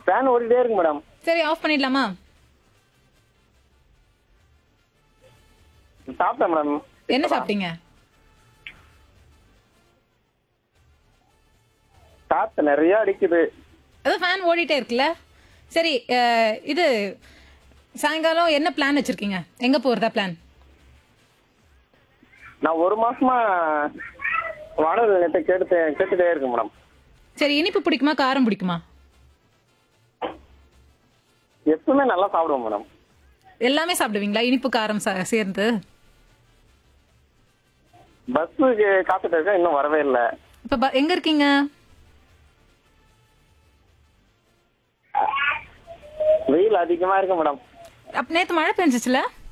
Fan ஓடிட்டே இருக்கு madam. சரி ஆஃப் பண்ணிடலாமா? சாப்பிட்டேன் மேடம். என்ன சாப்பிட்டீங்க? காத்து நிறைய அடிக்குது. அது ஃபேன் ஓடிட்டே இருக்குல்ல. சரி இது சாயங்காலம் என்ன பிளான் வச்சிருக்கீங்க? எங்க போறதா பிளான்? நான் ஒரு மாசமா வானொலி நிலையத்தை கேட்டுட்டே இருக்கேன் மேடம். சரி இனிப்பு பிடிக்குமா காரம் பிடிக்குமா? எப்பவுமே நல்லா சாப்பிடுவோம் மேடம். எல்லாமே சாப்பிடுவீங்களா இனிப்பு காரம் சேர்ந்து? பஸ்ஸுக்கு காத்துட்டு இருக்கேன், இன்னும் வரவே இல்லை. இப்ப எங்க இருக்கீங்க? வெயில் அதிகமா இருக்கு மேடம். நேத்து மழை பெஞ்சிச்சுல?